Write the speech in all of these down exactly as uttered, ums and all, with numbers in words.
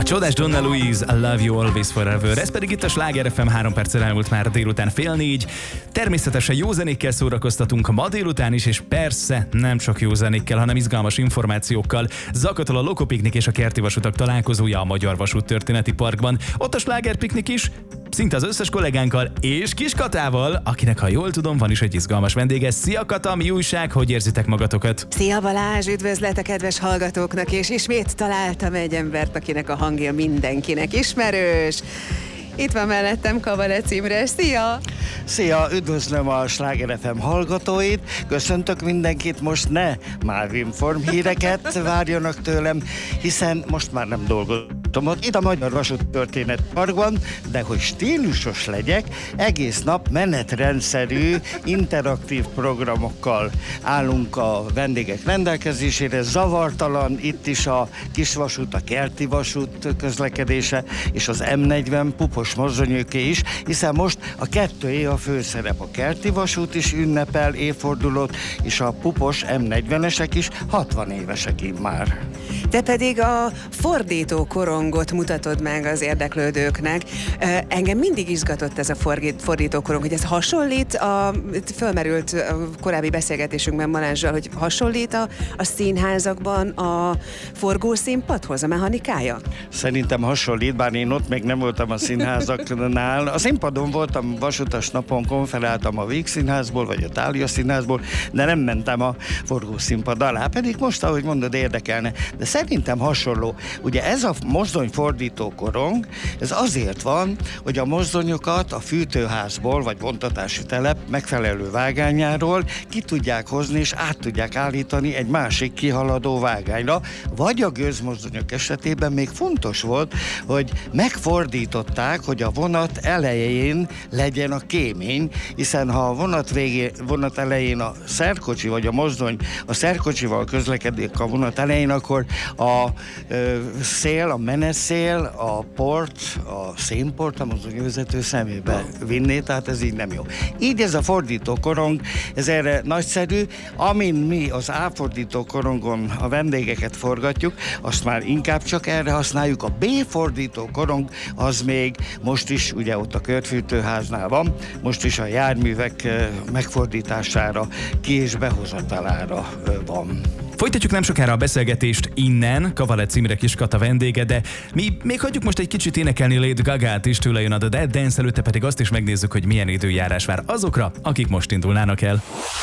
Csodás Donna Louise, I Love You Always Forever. Ez pedig itt a Sláger ef em, három perccel elmúlt már délután fél négy. Természetesen jó zenékkel szórakoztatunk ma délután is, és persze nem csak jó zenékkel, hanem izgalmas információkkal. Zakatol a Lokopiknik és a Kerti Vasutak találkozója a Magyar Vasút Történeti Parkban. Ott a slágerpiknik is, szinte az összes kollégánkkal és Kis Katával, akinek, ha jól tudom, van is egy izgalmas vendége. Szia Kata, mi újság, hogy érzitek magatokat? Szia Balázs, üdvözlet a kedves hallgatóknak, és ismét találtam egy embert, akinek a hangja mindenkinek ismerős. Itt van mellettem Kavalec Imre, szia! Szia, üdvözlöm a Sláger ef em hallgatóit, köszöntök mindenkit, most ne már inform híreket várjanak tőlem, hiszen most már nem dolgozom ott, itt a Magyar Vasút Történet Parkban, de hogy stílusos legyek, egész nap menetrendszerű, interaktív programokkal állunk a vendégek rendelkezésére, zavartalan, itt is a Kisvasút, a Kerti Vasút közlekedése, és az em negyven Pupos mozdonyőké is, hiszen most a kettőé a főszerep. A Kerti Vasút is ünnepel évfordulót, és a Pupos em negyvenesek is hatvan évesek már. Te pedig a fordító korongot mutatod meg az érdeklődőknek. Engem mindig izgatott ez a fordító korong, hogy ez hasonlít, a, fölmerült a korábbi beszélgetésünkben Balázsral, hogy hasonlít a, a színházakban a forgószínpadhoz, a mechanikája? Szerintem hasonlít, bár én ott még nem voltam a színházaknál. A színpadon voltam, vasutas napon konferáltam a Víg Színházból, vagy a Thália Színházból, de nem mentem a forgószínpad alá, pedig most, ahogy mondod, érdekelne. De szerintem hasonló. Ugye ez a mozdonyfordító korong, ez azért van, hogy a mozdonyokat a fűtőházból, vagy vontatási telep megfelelő vágányáról ki tudják hozni, és át tudják állítani egy másik kihaladó vágányra, vagy a gőzmozdonyok esetében még fontos volt, hogy megfordították, hogy a vonat elején legyen a kémény, hiszen ha a vonat végén, vonat elején a szerkocsi, vagy a mozdony a szerkocsival közlekedik a vonat elején, akkor a ö, szél, a menesszél, a port, a szénport a mozdonyvezető szemébe vinné, tehát ez így nem jó. Így ez a fordító korong, ez erre nagyszerű, amin mi az A-fordító korongon a vendégeket forgatjuk, azt már inkább csak erre használjuk. A B-fordító korong az még most is, ugye ott a körfűtőháznál van, most is a járművek megfordítására, ki- és behozatalára van. Folytatjuk nem sokára a beszélgetést innen, Kavalec Imre, Kis Kata vendége, de mi még hagyjuk most egy kicsit énekelni Lady Gagát is, tőle jön a The Dead Dance, előtte pedig azt is megnézzük, hogy milyen időjárás vár azokra, akik most indulnának el.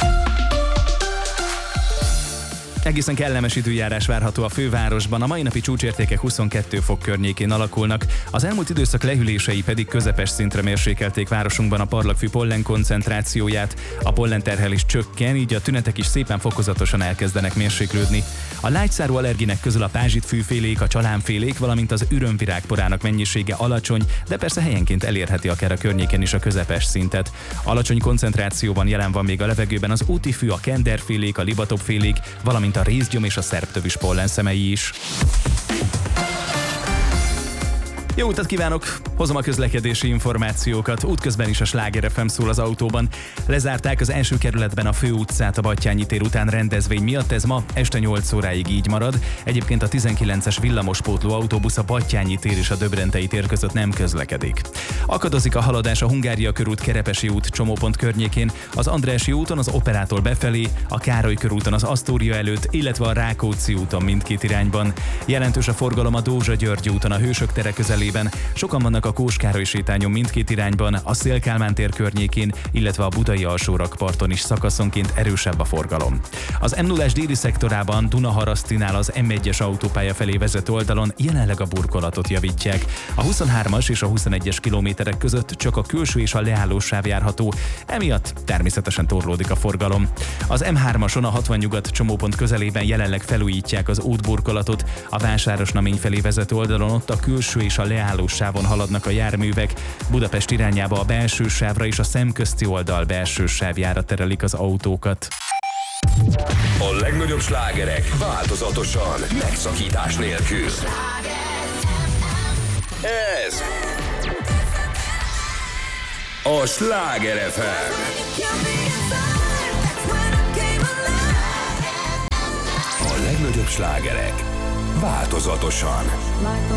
Egészen kellemes időjárás várható a fővárosban, a mai napi csúcsértékek huszonkettő fok környékén alakulnak, az elmúlt időszak lehűlései pedig közepes szintre mérsékelték városunkban a parlagfű pollen koncentrációját. A pollenterhelés csökken, így a tünetek is szépen fokozatosan elkezdenek mérséklődni. A lágyszárú allerginek közül a pázsitfűfélék, a csalánfélék, valamint az ürömvirágporának mennyisége alacsony, de persze helyenként elérheti akár a környéken is a közepes szintet. Alacsony koncentrációban jelen van még a levegőben az útifű, a kenderfélék, a libatopfélék, valamint a rézgyom és a szerptövis pollenszemei is. Jó utat kívánok! Hozom a közlekedési információkat. Útközben is a Sláger ef em szól az autóban. Lezárták az első kerületben a főutcát a Batthyány tér után rendezvény miatt, ez ma este nyolc óráig így marad. Egyébként a tizenkilences villamospótló autóbusz a Batthyány tér és a Döbrentei tér között nem közlekedik. Akadozik a haladás a Hungária körút, Kerepesi út csomópont környékén, az Andrássy úton az Operától befelé, a Károly körúton az Asztória előtt, illetve a Rákóczi úton mindkét irányban. Jelentős a forgalom a Dózsa-György úton, a Hősök tere közelében. Sokan vannak a Kós Károly sétányon mindkét irányban, a Széll-Kálmán tér környékén, illetve a budai alsórakparton is szakaszonként erősebb a forgalom. Az em nullás déli szektorában Dunaharasztinál az em egyes autópálya felé vezető oldalon jelenleg a burkolatot javítják. A huszonhármas és a huszonegyes kilométerek között csak a külső és a leállósáv járható, emiatt természetesen torlódik a forgalom. Az em hármason a hatvan nyugat csomópont közelében jelenleg felújítják az útburkolatot, a Vásárosnamény felé vezető oldalon ott a külső és a leálló sávon haladnak a járművek, Budapest irányába a belső sávra és a szemközti oldal belső sávjára terelik az autókat. A legnagyobb slágerek változatosan, megszakítás nélkül. Ez a Sláger ef em. A legnagyobb slágerek változatosan.